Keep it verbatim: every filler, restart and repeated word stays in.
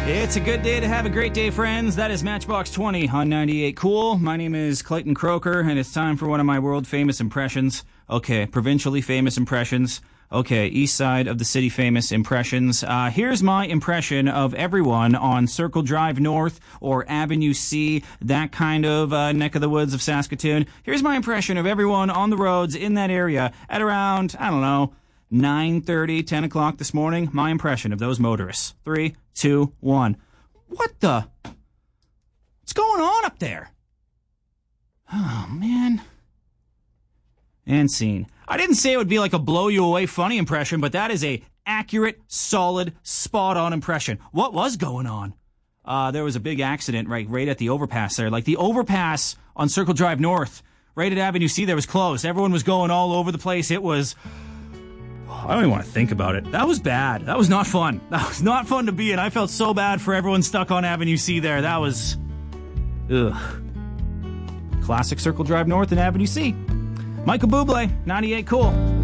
It's a good day to have a great day, friends. That is Matchbox twenty on ninety-eight Cool. My name is Clayton Croker, and it's time for one of my world-famous impressions. Okay, provincially famous impressions. Okay, east side of the city famous impressions. Uh, here's my impression of everyone on Circle Drive North or Avenue C, that kind of uh, neck of the woods of Saskatoon. Here's my impression of everyone on the roads in that area at around, I don't know, nine thirty, ten o'clock this morning. My impression of those motorists. Three, two, one. What the? What's going on up there? Oh, man. And scene. I didn't say it would be like a blow-you-away funny impression, but that is a accurate, solid, spot-on impression. What was going on? Uh, there was a big accident right, right at the overpass there. Like the overpass on Circle Drive North, right at Avenue C, there was closed. Everyone was going all over the place. It was... I don't even want to think about it. That was bad. That was not fun. That was not fun to be in. I felt so bad for everyone stuck on Avenue C there. That was... Ugh. Classic Circle Drive North and Avenue C. Michael Bublé, ninety-eight Cool.